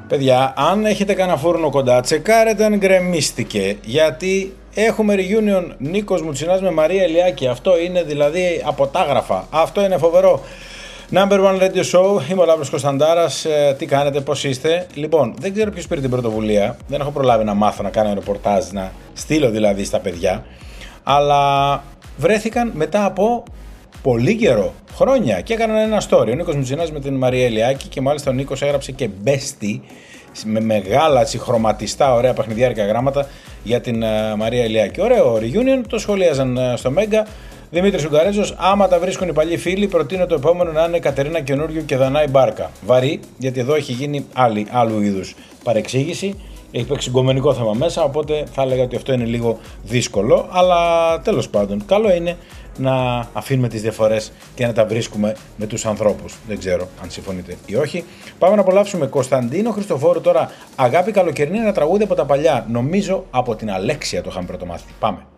Παιδιά, αν έχετε κανένα φούρνο κοντά, τσεκάρετε αν γκρεμίστηκε. Γιατί έχουμε reunion Νίκος Μουτσινάς με Μαρία Ηλιάκη. Αυτό είναι δηλαδή αποτάγραφα. Αυτό είναι φοβερό. Number One Radio Show, είμαι ο Λάμπρος Κωνσταντάρας. Τι κάνετε, πώς είστε? Λοιπόν, δεν ξέρω ποιος πήρε την πρωτοβουλία. Δεν έχω προλάβει να μάθω να κάνω ρεπορτάζ, να στείλω δηλαδή στα παιδιά. Αλλά βρέθηκαν μετά από πολύ καιρό, χρόνια, και έκαναν ένα story. Ο Νίκος Μουτσινάς με την Μαρία Ηλιάκη, και μάλιστα ο Νίκος έγραψε και μπέστη με μεγάλα χρωματιστά, ωραία παιχνιδιάρικα γράμματα για την Μαρία Ηλιάκη. Ωραίο reunion, το σχολίαζαν στο Μέγκα. Δημήτρης Ουγγαρέζος, άμα τα βρίσκουν οι παλιοί φίλοι, προτείνω το επόμενο να είναι Κατερίνα Καινούριου και Δανάη Μπάρκα. Βαρύ, γιατί εδώ έχει γίνει άλλου είδους παρεξήγηση. Έχει παίξει συγκομενικό θέμα μέσα, οπότε θα έλεγα ότι αυτό είναι λίγο δύσκολο. Αλλά τέλος πάντων, καλό είναι να αφήνουμε τις διαφορές και να τα βρίσκουμε με τους ανθρώπους. Δεν ξέρω αν συμφωνείτε ή όχι. Πάμε να απολαύσουμε Κωνσταντίνο Χριστοφόρου τώρα. Αγάπη καλοκαιρινή, ένα τραγούδι από τα παλιά. Νομίζω από την Αλέξια το είχαμε πρωτομάθει. Πάμε.